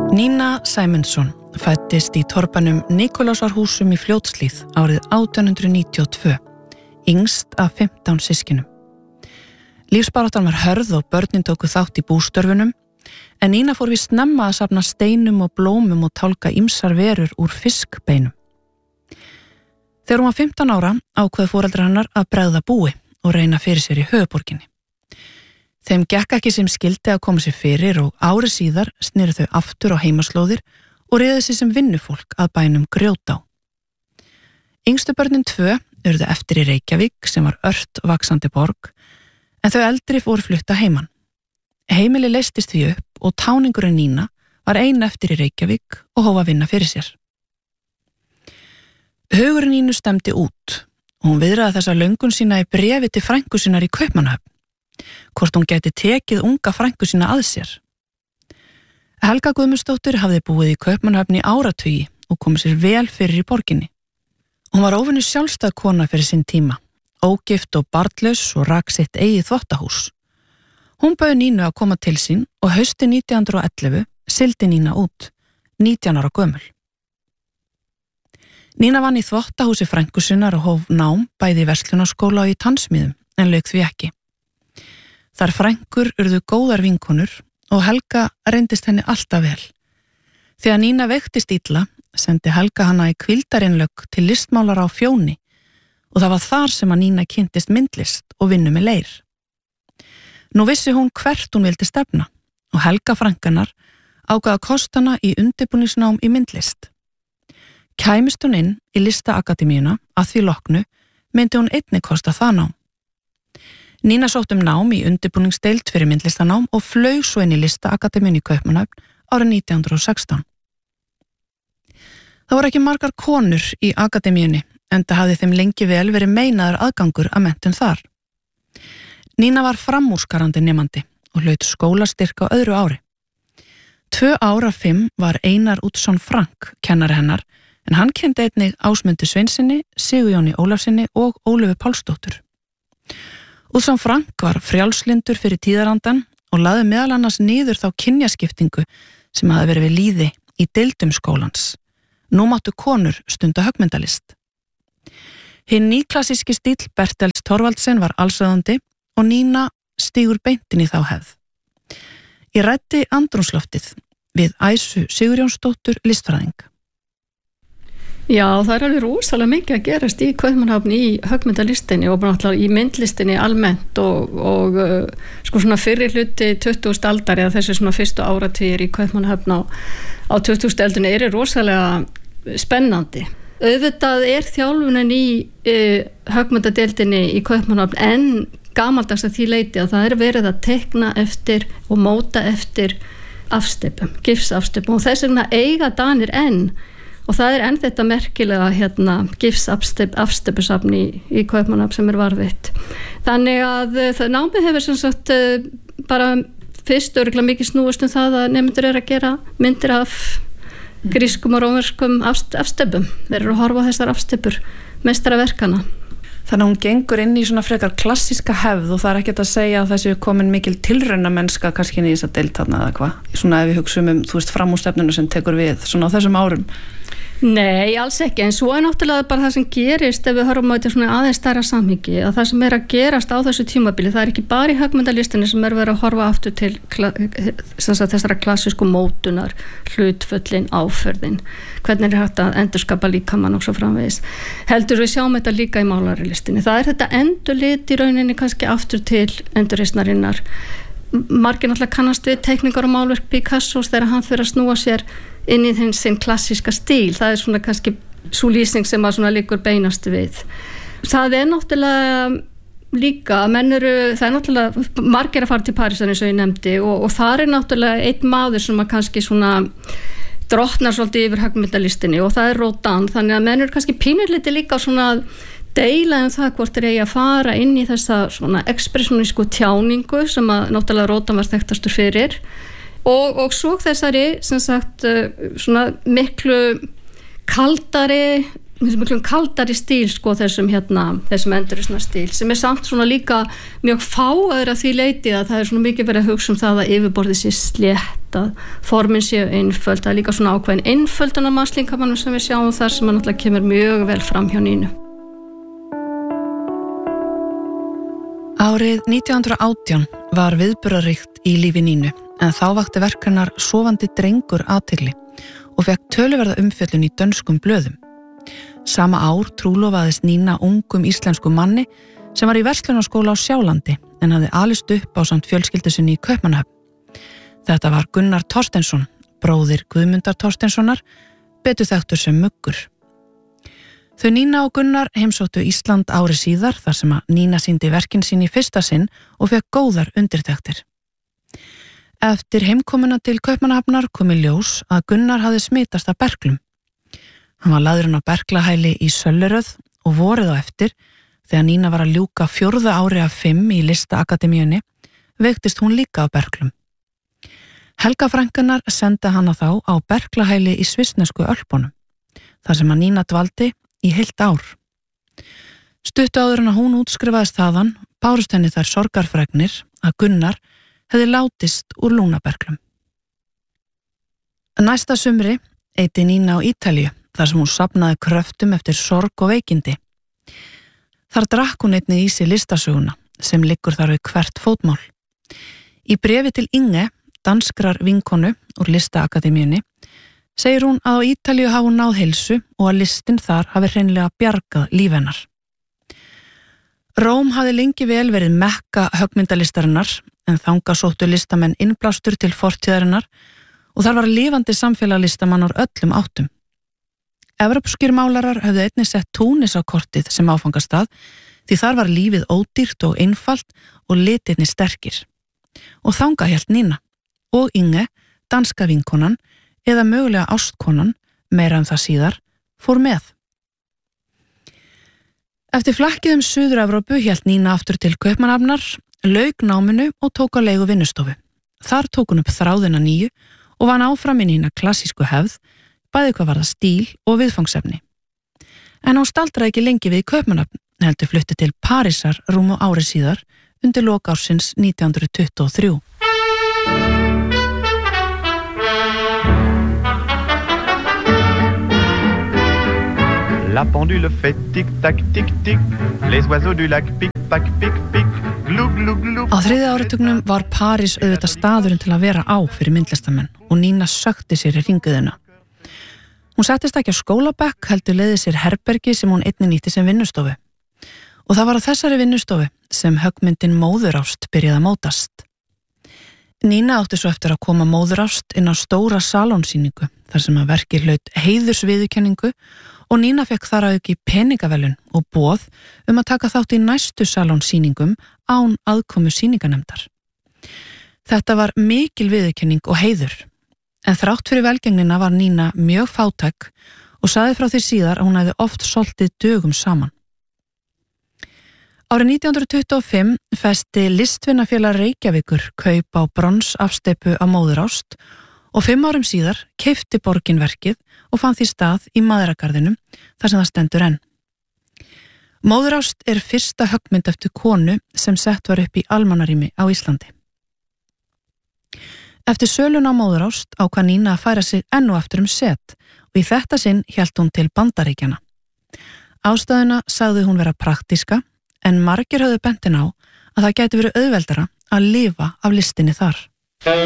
Nína Sæmundsson fæddist í torpanum Nikolásarhúsum í Fljótshlíð árið 1892, yngst af 15 systkinum. Lífsbaráttan var hörð og börnin tóku þátt í bústörfunum, en Nína fór við snemma að safna steinum og blómum og tálka ýmsar verur úr fiskbeinum. Þegar hún var 15 ára ákveðu foreldrar hennar að bregða búi og reyna fyrir sér í höfuðborginni. Þeim gekk ekki sem skildi að koma sér fyrir og ári síðar sneru þau aftur á heimaslóðir og réðu sig sem vinnufólk að bænum Grjótá. Yngstu börnin 2 urðu eftir í Reykjavík sem var ört vaxandi borg, en þau eldri fóru flutta heiman. Heimili leystist því upp og táningurinn Nína var ein eftir í Reykjavík og hóf að vinna fyrir sér. Hugurinn Nínu stemdi út og hún viðraði þessa löngun sína í bréfi til frænku sinnar í Kaupmannahöfn, hvort hún gæti tekið unga frænku sína að sér. Helga Guðmundsdóttir hafði búið í Kaupmannahöfn í áratugi og komið sér vel fyrir í borginni. Hún var óvenju sjálfstæð kona fyrir sinn tíma, ógift og barnlaus og rak sitt eigið þvottahús. Hún bauð Nínu að koma til sín og haustið 1911 sigldi Nína út, 19 ára gömul. Nína vann í þvottahúsi frænku sinnar og hóf nám bæði í verslunarskóla og í tannsmiðum, en lauk því ekki. Þar frænkur urðu góðar vinkonur og Helga reyndist henni alltaf vel. Þegar Nína veiktist illa, sendi Helga hana í hvíldarinnlögn til listmálara á Fjóni og það var þar sem að Nína kynntist myndlist og vinnu með leir. Nú vissi hún hvert hún vildi stefna og Helga frænkanar ákvað að kosta hana í undirbúningsnám í myndlist. Kæmist hún inn í listaakademíuna að því loknu myndi hún einnig kosta það nám. Nína sótt nám í undirbúningsdeild fyrir myndlistanám og flaug svo inn í listaakademíunni í Kaupmannahöfn árið 1916. Það voru ekki margar konur í akademíunni, enda hafði þeim lengi vel verið meinaður aðgangur að menntun þar. Nína var framúrskarandi nemandi og hlaut skólastyrk á öðru ári. 2 ár af 5 var Einar Útsson Frank kennari hennar, en hann kenndi einnig Ásmundi Sveinsinni, Sigurjóni Ólafsinni og Ólöfu Pálsdóttur. Útsson Frank var frjálslyndur fyrir tíðarandan og lagði meðal annars niður þá kynjaskiptingu sem hafði verið við lýði í deildum skólans. Nú máttu konur stunda höggmyndalist. Hinn nýklassíski stíll Bertels Thorvaldsen var allsráðandi og Nína stígur beintin í þá hefð. Ég ræddi andrúmsloftið við Æsu Sigurjónsdóttur listfræðing. Já, það er alveg rosalega mikið að gerast í Kaupmannahöfn í höggmyndalistinni og náttúrulega í myndlistinni almennt og sko svona fyrri hluti 20. aldar eða þessi svona fyrstu áratugir í Kaupmannahöfn á 20. öldinni eru rosalega spennandi. Auðvitað er þjálfunin í höggmyndadeildinni í Kaupmannahöfn en gamaldags að því leyti að það er verið að teikna eftir og móta eftir afsteypum, gifsafsteypum og þess vegna eiga Danir enn. Og það er enn þetta merkilega gifsafsteypusafn í Kaupmannahöfn sem varðveitt. Þannig að námið hefur sem sagt bara fyrst örugglega mikið snúist það að nemendur eru að gera myndir af grískum og rómverskum afsteypum. Þeir eru að horfa á þessar afsteypur meistaraverkana. Þannig að hún gengur inn í svona frekar klassíska hefð og það er ekkert að segja að þessi komin mikil tilraunamennska kannski inn í þessa deild þarna eða hvað. Svona ef við hugsum framúrstefnuna sem tekur við svona á þessum árum. Nei, alls ekki, en svo er náttúrulega bara það sem gerist ef við horfum á þetta svona aðeins stærra samhengi, að það sem er að gerast á þessu tímabili, það er ekki bara í höggmyndalistinni sem er verið að horfa aftur til þessara klassísku mótunar, hlutföllin, áferðin, hvernig er hægt að endurskapa líkamann og svo framvegis. Heldur við sjáum þetta líka í málarilistinni. Það er þetta endurlit í rauninni kannski aftur til endurreisnarinnar. Margir náttúrulega kannast við teikningar og málverk Picassos þegar hann fyrir að snúa sér inn í sinn klassíska stíl. Það er svona kannski sú lýsing sem að svona liggur beinast við. Það er náttúrulega líka, það er náttúrulega margir að fara til Parísar eins og ég nefndi og það er náttúrulega einn maður sem að kannski svona drottnar svolítið yfir höggmyndalistinni og það er Rodin, þannig að menn eru kannski pínurliti líka svona deila það hvort þeir eigi að fara inn í þessa svona ekspressionísku tjáningu sem að náttúrulega Rodin var þekktastur fyrir og svo þessari sem sagt svona miklu kaldari miklum kaldari stíl sko þessum endurreisnar stíl sem samt svona líka mjög fáaður að því leyti að það svona mikið verið að hugsa það að yfirborðið sé slétt að formin séu einföld, það líka svona ákveðin einföldun á mannslíkamanum sem við sjáum þar sem náttúrulega kemur mjög vel fram hjá Nínu. Árið 1918 var viðburðaríkt í lífi Nínu en þá vakti verk hennar Sofandi drengur athygli og fekk töluverða umfjöllun í dönskum blöðum. Sama ár trúlofaðist Nína ungum íslenskum manni sem var í verslunarskóla á Sjálandi en hafði alist upp ásamt fjölskyldu sinni í Kaupmannahöfn. Þetta var Gunnar Thorsteinsson, bróðir Guðmundar Thorsteinssonar, betur þekktur sem Muggur. Þau Nína og Gunnar heimsóttu Ísland ári síðar þar sem að Nína sýndi verkin sín í fyrsta sinn og fekk góðar undirtektir. Eftir heimkomuna til Kaupmannahafnar kom í ljós að Gunnar hafði smitast af berklum. Hann var lagðurinn á berklahæli í Sölleröð og vorið á eftir, þegar Nína var að ljúka 4. ári af 5 í Listaakademíunni, veiktist hún líka á berklum. Helga frænkunnar sendi hana þá á berklahæli í svissnesku Ölpunum, þar sem að Nína dvaldi í heilt ár. Stuttu áður en að hún útskrifaðist þaðan, bárust henni þær sorgarfregnir að Gunnar hefði látist úr lungnaberklum. Næsta sumri eyti Nína á Ítalíu, þar sem hún safnaði kröftum eftir sorg og veikindi. Þar drakk hún einnig í sig listasöguna, sem liggur þar við hvert fótmál. Í bréfi til Inge, danskrar vinkonu úr Listaakademíunni, segir hún að á Ítalíu hafi hún náð heilsu og að listin þar hafi hreinlega bjargað líf hennar. Róm hafði lengi vel verið mekka höggmyndalistarinnar, en þangað sóttu listamenn innblástur til fortíðarinnar og þar var lifandi samfélagslistamann úr öllum áttum. Evrópskir málarar höfðu einnig sett Túnis á kortið sem áfangastað því þar var lífið ódýrt og einfalt og litirnir sterkir. Og þangað hélt Nína og Inge, danska vinkonan eða mögulega ástkonan, meira það síðar, fór með. Eftir flakkið Suður-Evrópu hélt Nína aftur til Kaupmannahafnar, lauk náminu og tók á leigu vinnustofu. Þar tók hún upp þráðina nýju og vann áfram inn í hina klassísku hefð, bæði hvað var það stíl og viðfangsefni. En hún staldraði ekki lengi við Kaupmannahöfn, heldur flutti til Parísar rúmu ári síðar undir lok ársins 1923. La pendule fait tic-tac, tic-tic, les oiseaux du lac pic-pac, pic-pic, glug-glug-glug. Á 3. áratugnum var París auðvitað staðurinn til að vera á fyrir myndlistamenn og Nína sökti sér í hringiðuna. Hún settist ekki á skólabekk, heldur leiði sér herbergi sem hún einnig nýtti sem vinnustofu. Og það var á þessari vinnustofu sem höggmyndin Móðurást byrjaði að mótast. Nína átti svo eftir að koma Móðurást inn á stóra salónsýningu þar sem að verkið hlaut heiðursviðurkenningu og Nína fekk þar að auki peningavelun og boð að taka þátt í næstu salónsýningum án aðkomu sýninganemndar. Þetta var mikil viðurkenning og heiður. En þrátt fyrir velgengnina var Nína mjög fátæk og sagði frá því síðar að hún hefði oft soltið dögum saman. Árið 1925 festi Listvinafélag Reykjavíkur kaup á bronsafsteypu á Móðurást og 5 árum síðar keypti borgin verkið og fann því stað í Mæðragarðinum þar sem það stendur enn. Móðurást er fyrsta höggmynd eftir konu sem sett var upp í almannarými á Íslandi. Eftir sölun á Móðurást ákvað Nína að færa sig enn og aftur set og í þetta sinn hélt hún til Bandaríkjanna. Ástæðuna sagði hún vera praktíska en margir höfðu bentin á að það gæti verið auðveldara að lifa af listinni þar.